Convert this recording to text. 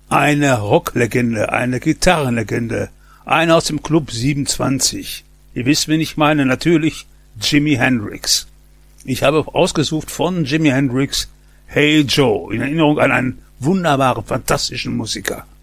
Eine Rocklegende, eine Gitarrenlegende, einer aus dem Club 27. Ihr wisst, wen ich meine, natürlich Jimi Hendrix. Ich habe ausgesucht von Jimi Hendrix Hey Joe, in Erinnerung an einen wunderbaren, fantastischen Musiker.